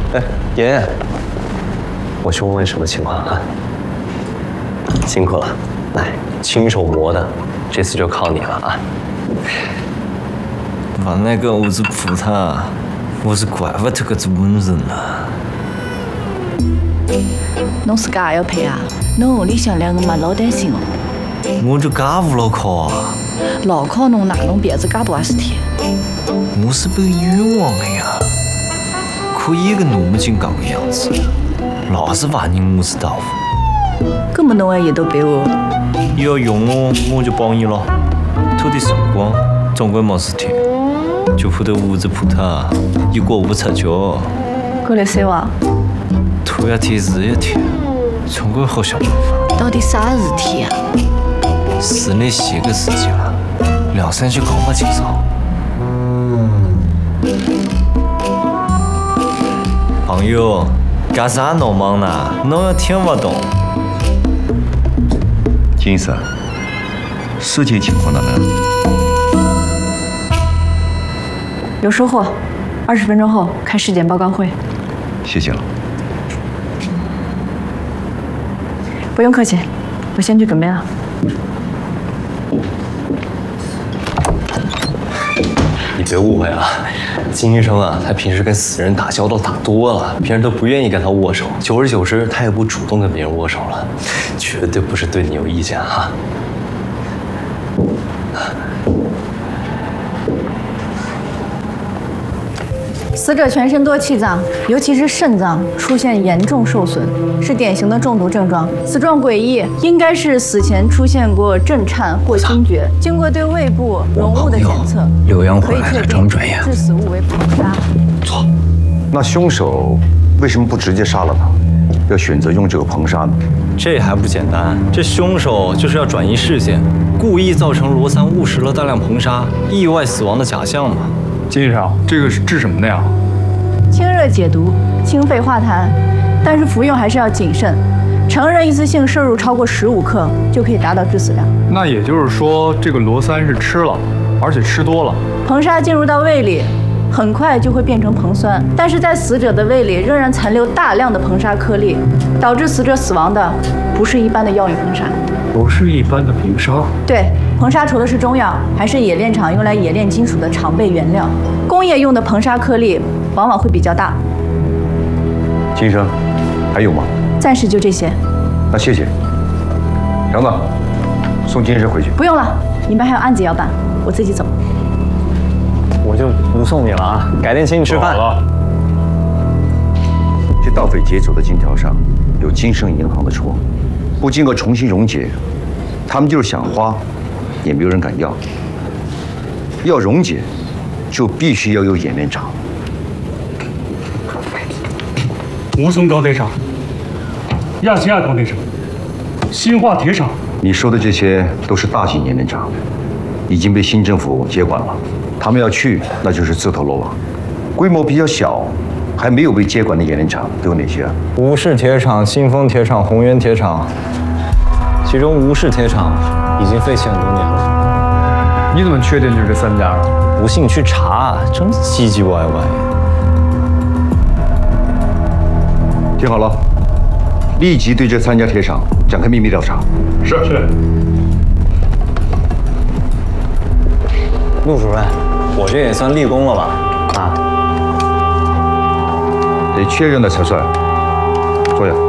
哎，妍妍，我去问问什么情况啊？辛苦了，来，亲手磨的，这次就靠你了啊！ 把那个我是葡萄，我是怪不得个子稳人了。 侬自家也要配啊？侬屋里向两个嘛老担心哦。 我就家务牢靠啊。 牢靠侬哪能别子介大事体？ 我是被冤枉的呀，可以个那么警告的样子，那是万人我是豆腐。 根本侬还一头白哦。 要用我就帮你了，偷的辰光总归没事体，就怕得屋子葡萄一过不出脚。 过来三娃， 头一天日一天，总归好想办法。 到底啥事体啊？ 室内些个事情了，2、3句搞不清楚。朋友，干啥那么忙呢？侬要听不懂。 金医生，事情情况呢？ 有收获，20分钟后开尸检报告会。 谢谢了。 不用客气，我先去准备了。 你别误会啊，金医生啊，他平时跟死人打交道打多了，别人都不愿意跟他握手，久而久之，他也不主动跟别人握手了，绝对不是对你有意见哈。 死者全身多气脏，尤其是肾脏出现严重受损，是典型的中毒症状。死状诡异，应该是死前出现过震颤或惊厥。经过对胃部容物的检测， 留洋可以确定致死物为硼砂。 错，那凶手为什么不直接杀了他，要选择用这个硼砂呢？ 这还不简单，这凶手就是要转移视线，故意造成罗三误食了大量硼砂，意外死亡的假象嘛。 金医生，这个是治什么的呀？ 清热解毒，清肺化痰，但是服用还是要谨慎。成人一次性摄入超过15克就可以达到致死量。 那也就是说，这个罗三是吃了，而且吃多了。 硼砂进入到胃里，很快就会变成硼酸，但是在死者的胃里仍然残留大量的硼砂颗粒，导致死者死亡的不是一般的药用硼砂。 不是一般的硼砂。对， 硼砂除了是中药，还是冶炼厂用来冶炼金属的常备原料。工业用的硼砂颗粒往往会比较大。 金医生，还有吗？ 暂时就这些。 那谢谢。杨子，送金医生回去。 不用了，你们还有案子要办，我自己走。 我就不送你了啊，改天请你吃饭。 好了。 这盗匪劫走的金条上有金盛银行的戳，不经过重新溶解，他们就是想花，也没有人敢要。要溶解，就必须要有冶炼厂。 吴淞钢铁厂、亚细亚钢铁厂、新化铁厂。 你说的这些都是大型冶炼厂，已经被新政府接管了。他们要去，那就是自投罗网。规模比较小，还没有被接管的冶炼厂都有哪些啊？ 吴氏铁厂、新丰铁厂、宏源铁厂，其中吴氏铁厂已经废弃很多年了。 你怎么确定就是这3家啊？ 不信去查，真唧唧歪歪。 听好了，立即对这3家铁厂展开秘密调查。 是。 陆主任，我这也算立功了吧？啊， 得确认了才算。坐下。